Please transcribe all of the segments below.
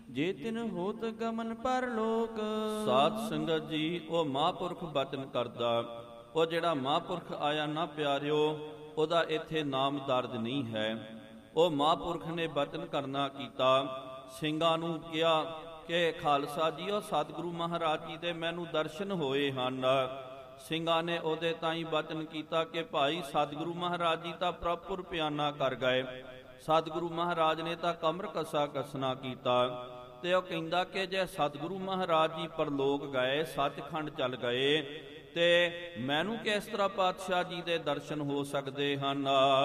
ਜੇ ਤਿਨ ਹੋਤ ਗਮਨ ਪਰਲੋਕ। ਸਾਧ ਸੰਗਤ ਜੀ, ਉਹ ਮਹਾਂਪੁਰਖ ਬਚਨ ਕਰਦਾ। ਉਹ ਜਿਹੜਾ ਮਹਾਂਪੁਰਖ ਆਇਆ ਨਾ ਪਿਆਰਿਓ, ਉਹਦਾ ਇੱਥੇ ਨਾਮ ਦਰਜ ਨਹੀਂ ਹੈ। ਉਹ ਮਹਾਂਪੁਰਖ ਨੇ ਬਚਨ ਕਰਨਾ ਕੀਤਾ। ਸਿੰਘਾਂ ਨੂੰ ਕਿਹਾ ਕਿ ਖਾਲਸਾ ਜੀ, ਉਹ ਸਤਿਗੁਰੂ ਮਹਾਰਾਜ ਜੀ ਦੇ ਮੈਨੂੰ ਦਰਸ਼ਨ ਹੋਏ ਹਨ। ਸਿੰਘਾਂ ਨੇ ਉਹਦੇ ਤਾਈਂ ਬਚਨ ਕੀਤਾ ਕਿ ਭਾਈ ਸਤਿਗੁਰੂ ਮਹਾਰਾਜ ਜੀ ਤਾਂ ਪ੍ਰਭੁਰ ਪਿਆਨਾ ਕਰ ਗਏ। ਸਤਿਗੁਰੂ ਮਹਾਰਾਜ ਨੇ ਤਾਂ ਕਮਰ ਕਸਾ ਕਸਣਾ ਕੀਤਾ। ਤੇ ਉਹ ਕਹਿੰਦਾ ਕਿ ਜੇ ਸਤਿਗੁਰੂ ਮਹਾਰਾਜ ਜੀ ਪਰਲੋਕ ਗਏ, ਸੱਚਖੰਡ ਚੱਲ ਗਏ, ਤੇ ਮੈਨੂੰ ਕਿਸ ਤਰ੍ਹਾਂ ਪਾਤਸ਼ਾਹ ਜੀ ਦੇ ਦਰਸ਼ਨ ਹੋ ਸਕਦੇ ਹਨ?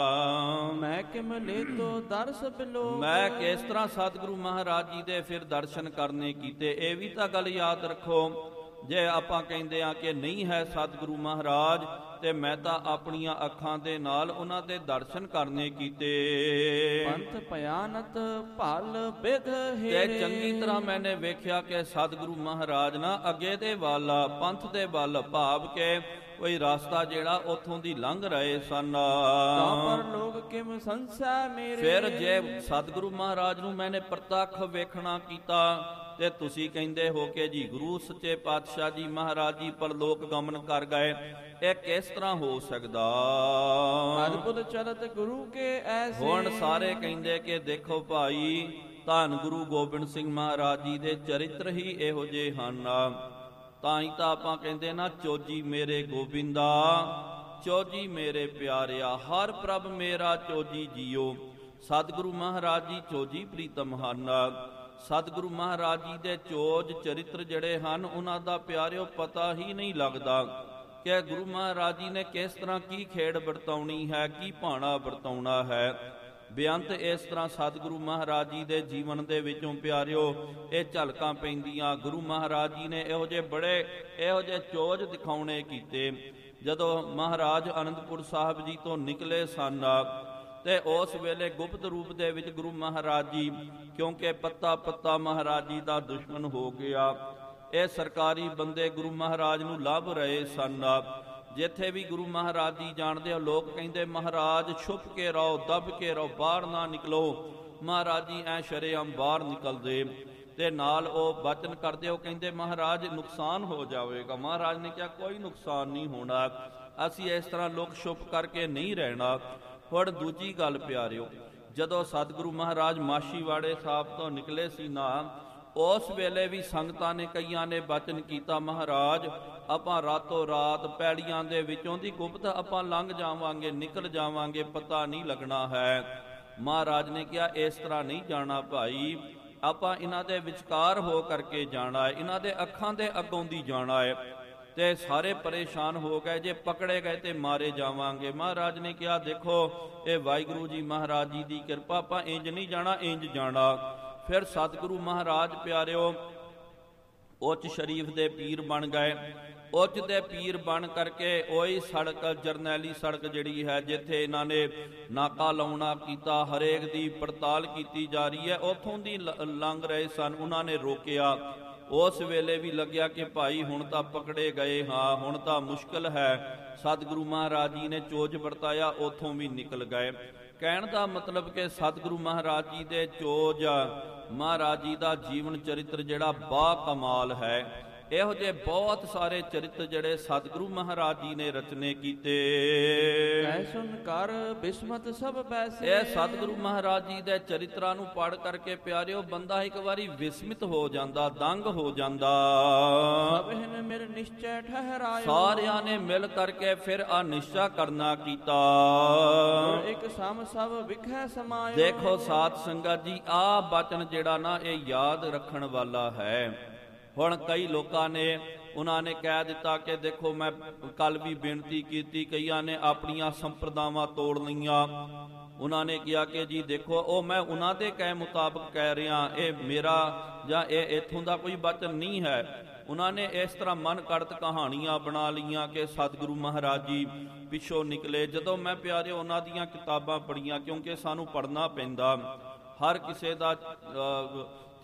ਮੈਂ ਕਿਮਲੇ ਤੋ ਦਰਸ ਬਿਲੋ। ਮੈਂ ਕਿਸ ਤਰ੍ਹਾਂ ਸਤਿਗੁਰੂ ਮਹਾਰਾਜ ਜੀ ਦੇ ਫਿਰ ਦਰਸ਼ਨ ਕਰਨੇ ਕੀਤੇ? ਇਹ ਵੀ ਤਾਂ ਗੱਲ ਯਾਦ ਰੱਖੋ। ਜੇ ਆਪਾਂ ਕਹਿੰਦੇ ਆ ਕਿ ਨਹੀਂ ਹੈ ਸਤਿਗੁਰੂ ਮਹਾਰਾਜ, ਤੇ ਮੈਂ ਤਾਂ ਆਪਣੀਆਂ ਅੱਖਾਂ ਦੇ ਨਾਲ ਉਹਨਾਂ ਦੇ ਦਰਸ਼ਨ ਕਰਨੇ ਕੀਤੇ। ਪੰਥ ਭਿਆਨਤ ਭਲ ਬਿਧ ਤੇ ਚੰਗੀ ਤਰ੍ਹਾਂ ਮੈਨੇ ਵੇਖਿਆ ਕਿ ਸਤਿਗੁਰੂ ਮਹਾਰਾਜ ਨਾ ਅੱਗੇ ਦੇ ਵੱਲ, ਪੰਥ ਦੇ ਵੱਲ, ਭਾਵ ਕਿ ਕੋਈ ਰਸਤਾ ਜਿਹੜਾ ਉੱਥੋਂ ਦੀ ਲੰਘ ਰਹੇ ਸਨ। ਪਰ ਲੋਕ ਕਿਮ ਸੰਸੈ ਮੇਰੇ। ਫਿਰ ਜੇ ਸਤਿਗੁਰੂ ਮਹਾਰਾਜ ਨੂੰ ਮੈਨੇ ਪ੍ਰਤੱਖ ਵੇਖਣਾ ਕੀਤਾ, ਤੇ ਤੁਸੀਂ ਕਹਿੰਦੇ ਹੋ ਕਿ ਜੀ ਗੁਰੂ ਸੱਚੇ ਪਾਤਸ਼ਾਹ ਜੀ ਮਹਾਰਾਜ ਜੀ ਪਰਲੋਕ ਗਮਨ ਕਰ ਗਏ, ਇਹ ਕਿਸ ਤਰ੍ਹਾਂ ਹੋ ਸਕਦਾ? ਅਦਭੁਤ ਚਰਤ ਗੁਰੂ ਕੇ ਐਸੇ। ਹੁਣ ਸਾਰੇ ਕਹਿੰਦੇ ਕਿ ਦੇਖੋ ਭਾਈ, ਧੰਨ ਗੁਰੂ ਗੋਬਿੰਦ ਸਿੰਘ ਮਹਾਰਾਜ ਜੀ ਦੇ ਚਰਿੱਤਰ ਹੀ ਇਹੋ ਜਿਹੇ ਹਨ। ਤਾਂ ਹੀ ਤਾਂ ਆਪਾਂ ਕਹਿੰਦੇ ਨਾ, ਚੋਜੀ ਮੇਰੇ ਗੋਬਿੰਦਾ, ਚੋਜੀ ਮੇਰੇ ਪਿਆਰਿਆ, ਹਰ ਪ੍ਰਭ ਮੇਰਾ ਚੋਜੀ ਜੀਓ। ਸਤਿਗੁਰੂ ਮਹਾਰਾਜ ਜੀ ਚੋਜੀ ਪ੍ਰੀਤਮ ਹਨ। ਸਤਿਗੁਰੂ ਮਹਾਰਾਜ ਜੀ ਦੇ ਚੋਜ ਚਰਿੱਤਰ ਜਿਹੜੇ ਹਨ, ਉਹਨਾਂ ਦਾ ਪਿਆਰਿਓ ਪਤਾ ਹੀ ਨਹੀਂ ਲੱਗਦਾ ਕਿ ਗੁਰੂ ਮਹਾਰਾਜ ਜੀ ਨੇ ਕਿਸ ਤਰ੍ਹਾਂ ਕੀ ਖੇਡ ਵਰਤਾਉਣੀ ਹੈ, ਕੀ ਭਾਣਾ ਵਰਤਾਉਣਾ ਹੈ। ਬੇਅੰਤ ਇਸ ਤਰ੍ਹਾਂ ਸਤਿਗੁਰੂ ਮਹਾਰਾਜ ਜੀ ਦੇ ਜੀਵਨ ਦੇ ਵਿੱਚੋਂ ਪਿਆਰਿਓ ਇਹ ਝਲਕਾਂ ਪੈਂਦੀਆਂ। ਗੁਰੂ ਮਹਾਰਾਜ ਜੀ ਨੇ ਇਹੋ ਜਿਹੇ ਚੋਜ ਦਿਖਾਉਣੇ ਕੀਤੇ। ਜਦੋਂ ਮਹਾਰਾਜ ਅਨੰਦਪੁਰ ਸਾਹਿਬ ਜੀ ਤੋਂ ਨਿਕਲੇ ਸਨ, ਤੇ ਉਸ ਵੇਲੇ ਗੁਪਤ ਰੂਪ ਦੇ ਵਿੱਚ ਗੁਰੂ ਮਹਾਰਾਜ ਜੀ, ਕਿਉਂਕਿ ਪੱਤਾ ਪੱਤਾ ਮਹਾਰਾਜ ਜੀ ਦਾ ਦੁਸ਼ਮਣ ਹੋ ਗਿਆ, ਇਹ ਸਰਕਾਰੀ ਬੰਦੇ ਗੁਰੂ ਮਹਾਰਾਜ ਨੂੰ ਲੱਭ ਰਹੇ ਸਨ। ਜਿੱਥੇ ਵੀ ਗੁਰੂ ਮਹਾਰਾਜ ਜੀ ਜਾਣਦੇ ਹੋ, ਲੋਕ ਕਹਿੰਦੇ ਮਹਾਰਾਜ ਛੁਪ ਕੇ ਰਹੋ, ਦਬ ਕੇ ਰਹੋ, ਬਾਹਰ ਨਾ ਨਿਕਲੋ। ਮਹਾਰਾਜ ਜੀ ਐ ਸ਼ਰੇਆਮ ਬਾਹਰ ਨਿਕਲਦੇ, ਤੇ ਨਾਲ ਉਹ ਬਚਨ ਕਰਦੇ, ਉਹ ਕਹਿੰਦੇ ਮਹਾਰਾਜ ਨੁਕਸਾਨ ਹੋ ਜਾਵੇਗਾ। ਮਹਾਰਾਜ ਨੇ ਕਿਹਾ ਕੋਈ ਨੁਕਸਾਨ ਨਹੀਂ ਹੋਣਾ, ਅਸੀਂ ਇਸ ਤਰ੍ਹਾਂ ਲੁਕ ਛੁਪ ਕਰਕੇ ਨਹੀਂ ਰਹਿਣਾ। ਹੁਣ ਦੂਜੀ ਗੱਲ ਪਿਆਰਿਓ, ਜਦੋਂ ਸਤਿਗੁਰੂ ਮਹਾਰਾਜ ਮਾਛੀਵਾੜੇ ਸਾਹਿਬ ਤੋਂ ਨਿਕਲੇ ਸੀ ਨਾ, ਉਸ ਵੇਲੇ ਵੀ ਸੰਗਤਾਂ ਨੇ, ਕਈਆਂ ਨੇ ਬਚਨ ਕੀਤਾ, ਮਹਾਰਾਜ ਆਪਾਂ ਰਾਤੋਂ ਰਾਤ ਪੈੜੀਆਂ ਦੇ ਵਿੱਚੋਂ ਦੀ ਗੁਪਤ ਆਪਾਂ ਲੰਘ ਜਾਵਾਂਗੇ, ਨਿਕਲ ਜਾਵਾਂਗੇ, ਪਤਾ ਨਹੀਂ ਲੱਗਣਾ ਹੈ। ਮਹਾਰਾਜ ਨੇ ਕਿਹਾ ਇਸ ਤਰ੍ਹਾਂ ਨਹੀਂ ਜਾਣਾ ਭਾਈ, ਆਪਾਂ ਇਹਨਾਂ ਦੇ ਵਿਚਕਾਰ ਹੋ ਕਰਕੇ ਜਾਣਾ ਹੈ, ਇਹਨਾਂ ਦੇ ਅੱਖਾਂ ਦੇ ਅੱਗੋਂ ਦੀ ਜਾਣਾ ਹੈ। ਤੇ ਸਾਰੇ ਪਰੇਸ਼ਾਨ ਹੋ ਗਏ, ਜੇ ਪਕੜੇ ਗਏ ਤੇ ਮਾਰੇ ਜਾਵਾਂਗੇ। ਮਹਾਰਾਜ ਨੇ ਕਿਹਾ ਦੇਖੋ ਇਹ ਵਾਹਿਗੁਰੂ ਜੀ ਮਹਾਰਾਜ ਜੀ ਦੀ ਕਿਰਪਾ, ਆਪਾਂ ਇੰਜ ਨਹੀਂ ਜਾਣਾ, ਇੰਜ ਜਾਣਾ। ਫਿਰ ਸਤਿਗੁਰੂ ਮਹਾਰਾਜ ਪਿਆਰਿਓ ਉੱਚ ਸ਼ਰੀਫ ਦੇ ਪੀਰ ਬਣ ਗਏ। ਉੱਚ ਦੇ ਪੀਰ ਬਣ ਕਰਕੇ ਉਹੀ ਸੜਕ, ਜਰਨੈਲੀ ਸੜਕ ਜਿਹੜੀ ਹੈ, ਜਿੱਥੇ ਇਹਨਾਂ ਨੇ ਨਾਕਾ ਲਾਉਣਾ ਕੀਤਾ, ਹਰੇਕ ਦੀ ਪੜਤਾਲ ਕੀਤੀ ਜਾ ਰਹੀ ਹੈ, ਉੱਥੋਂ ਦੀ ਲੰਘ ਰਹੇ ਸਨ। ਉਹਨਾਂ ਨੇ ਰੋਕਿਆ। ਉਸ ਵੇਲੇ ਵੀ ਲੱਗਿਆ ਕਿ ਭਾਈ ਹੁਣ ਤਾਂ ਪਕੜੇ ਗਏ ਹਾਂ, ਹੁਣ ਤਾਂ ਮੁਸ਼ਕਲ ਹੈ। ਸਤਿਗੁਰੂ ਮਹਾਰਾਜ ਜੀ ਨੇ ਚੋਜ ਵਰਤਾਇਆ, ਉੱਥੋਂ ਵੀ ਨਿਕਲ ਗਏ। ਕਹਿਣ ਦਾ ਮਤਲਬ ਕਿ ਸਤਿਗੁਰੂ ਮਹਾਰਾਜ ਜੀ ਦੇ ਚੋਜ, ਮਹਾਰਾਜ ਜੀ ਦਾ ਜੀਵਨ ਚਰਿੱਤਰ ਜਿਹੜਾ ਬਾ ਕਮਾਲ ਹੈ। ਇਹੋ ਜਿਹੇ ਬਹੁਤ ਸਾਰੇ ਚਰਿੱਤਰ ਜਿਹੜੇ ਸਤਿਗੁਰੂ ਮਹਾਰਾਜ ਜੀ ਨੇ ਰਚਨੇ ਕੀਤੇ। ਕਹਿ ਸੁਨ ਕਰ ਬਿਸਮਤ ਸਭ ਬੈਸੇ। ਇਹ ਸਤਿਗੁਰੂ ਮਹਾਰਾਜ ਜੀ ਦੇ ਚਰਿੱਤਰਾਂ ਨੂੰ ਪੜ੍ਹ ਕਰਕੇ ਪਿਆਰਿਓ ਬੰਦਾ ਇੱਕ ਵਾਰੀ ਵਿਸਮਿਤ ਹੋ ਜਾਂਦਾ, ਦੰਗ ਹੋ ਜਾਂਦਾ। ਸਭਿਨ ਮਿਲ ਨਿਸ਼ਚੈ ਠਹਿਰਾਇਓ। ਸਾਰਿਆਂ ਨੇ ਮਿਲ ਕਰਕੇ ਫਿਰ ਆ ਨਿਸ਼ਚਾ ਕਰਨਾ ਕੀਤਾ। ਇੱਕ ਸਮ ਸਭ ਵਿਖੇ ਸਮਾਇਓ। ਦੇਖੋ ਸਾਧ ਸੰਗਤ ਜੀ, ਆ ਬਚਨ ਜਿਹੜਾ ਨਾ ਇਹ ਯਾਦ ਰੱਖਣ ਵਾਲਾ ਹੈ। ਹੁਣ ਕਈ ਲੋਕਾਂ ਨੇ ਉਹਨਾਂ ਨੇ ਕਹਿ ਦਿੱਤਾ ਕਿ ਦੇਖੋ ਮੈਂ ਕੱਲ ਵੀ ਬੇਨਤੀ ਕੀਤੀ, ਕਈਆਂ ਨੇ ਆਪਣੀਆਂ ਸੰਪਰਦਾਵਾਂ ਤੋੜ ਲਈਆਂ। ਉਹਨਾਂ ਨੇ ਕਿਹਾ ਕਿ ਜੀ ਦੇਖੋ ਉਹ ਮੈਂ ਉਹਨਾਂ ਦੇ ਕਹੇ ਮੁਤਾਬਕ ਕਹਿ ਰਿਹਾ, ਇਹ ਮੇਰਾ ਜਾਂ ਇਹ ਇੱਥੋਂ ਦਾ ਕੋਈ ਬਚਨ ਨਹੀਂ ਹੈ। ਉਹਨਾਂ ਨੇ ਇਸ ਤਰ੍ਹਾਂ ਮਨ ਘੜਤ ਕਹਾਣੀਆਂ ਬਣਾ ਲਈਆਂ ਕਿ ਸਤਿਗੁਰੂ ਮਹਾਰਾਜ ਜੀ ਪਿੱਛੋਂ ਨਿਕਲੇ। ਜਦੋਂ ਮੈਂ ਪਿਆਰੇ ਉਹਨਾਂ ਦੀਆਂ ਕਿਤਾਬਾਂ ਪੜ੍ਹੀਆਂ, ਕਿਉਂਕਿ ਸਾਨੂੰ ਪੜ੍ਹਨਾ ਪੈਂਦਾ, ਹਰ ਕਿਸੇ ਦਾ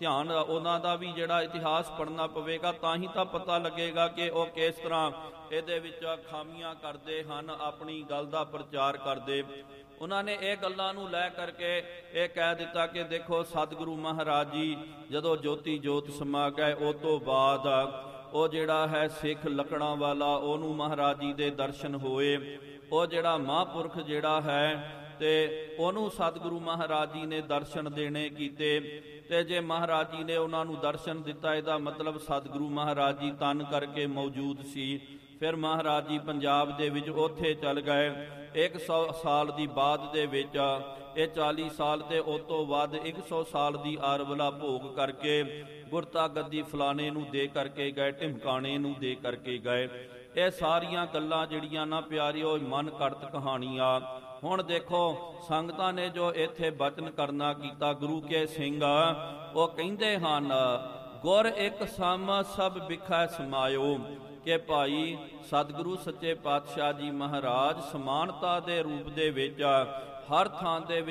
ਧਿਆਨ ਉਹਨਾਂ ਦਾ ਵੀ ਜਿਹੜਾ ਇਤਿਹਾਸ ਪੜ੍ਹਨਾ ਪਵੇਗਾ, ਤਾਂ ਹੀ ਤਾਂ ਪਤਾ ਲੱਗੇਗਾ ਕਿ ਉਹ ਕਿਸ ਤਰ੍ਹਾਂ ਇਹਦੇ ਵਿੱਚ ਖਾਮੀਆਂ ਕਰਦੇ ਹਨ, ਆਪਣੀ ਗੱਲ ਦਾ ਪ੍ਰਚਾਰ ਕਰਦੇ। ਉਹਨਾਂ ਨੇ ਇਹ ਗੱਲਾਂ ਨੂੰ ਲੈ ਕਰਕੇ ਇਹ ਕਹਿ ਦਿੱਤਾ ਕਿ ਦੇਖੋ ਸਤਿਗੁਰੂ ਮਹਾਰਾਜ ਜੀ ਜਦੋਂ ਜੋਤੀ ਜੋਤ ਸਮਾ ਗਏ, ਉਹ ਤੋਂ ਬਾਅਦ ਉਹ ਜਿਹੜਾ ਹੈ ਸਿੱਖ ਲੱਕੜਾਂ ਵਾਲਾ, ਉਹਨੂੰ ਮਹਾਰਾਜ ਜੀ ਦੇ ਦਰਸ਼ਨ ਹੋਏ। ਉਹ ਜਿਹੜਾ ਮਹਾਂਪੁਰਖ ਜਿਹੜਾ ਹੈ ਤੇ ਉਹਨੂੰ ਸਤਿਗੁਰੂ ਮਹਾਰਾਜ ਜੀ ਨੇ ਦਰਸ਼ਨ ਦੇਣੇ ਕੀਤੇ। ਤੇ ਜੇ ਮਹਾਰਾਜ ਜੀ ਨੇ ਉਹਨਾਂ ਨੂੰ ਦਰਸ਼ਨ ਦਿੱਤਾ, ਇਹਦਾ ਮਤਲਬ ਸਤਿਗੁਰੂ ਮਹਾਰਾਜ ਜੀ ਤਨ ਕਰਕੇ ਮੌਜੂਦ ਸੀ। ਫਿਰ ਮਹਾਰਾਜ ਜੀ ਪੰਜਾਬ ਦੇ ਵਿੱਚ ਉੱਥੇ ਚੱਲ ਗਏ। 100 ਸਾਲ ਦੀ ਬਾਅਦ ਦੇ ਵਿੱਚ ਇਹ 40 ਸਾਲ ਤੇ ਉਸ ਤੋਂ ਬਾਅਦ 100 ਸਾਲ ਦੀ ਆਰਵਲਾ ਭੋਗ ਕਰਕੇ ਗੁਰਤਾ ਗੱਦੀ ਫਲਾਣੇ ਨੂੰ ਦੇ ਕਰਕੇ ਗਏ, ਢਿਮਕਾਣੇ ਨੂੰ ਦੇ ਕਰਕੇ ਗਏ। ਇਹ ਸਾਰੀਆਂ ਗੱਲਾਂ ਜਿਹੜੀਆਂ ਨਾ ਪਿਆਰਿਓ ਮਨ ਘੜਤ ਕਹਾਣੀਆਂ। ਹੁਣ ਦੇਖੋ ਸੰਗਤਾਂ ਨੇ ਜੋ ਇੱਥੇ ਬਚਨ ਕਰਨਾ ਕੀਤਾ, ਗੁਰੂ ਕੇ ਸਿੰਘ ਉਹ ਕਹਿੰਦੇ ਹਨ ਗੁਰ ਇੱਕ ਸਮ ਸਭ ਬਿਖੈ ਸਮਾਇਓ, ਕਿ ਭਾਈ ਸਤਿਗੁਰੂ ਸੱਚੇ ਪਾਤਸ਼ਾਹ ਜੀ ਮਹਾਰਾਜ ਸਮਾਨਤਾ ਦੇ ਰੂਪ ਦੇ ਵਿੱਚ ਹਰ ਥਾਂ ਦੇ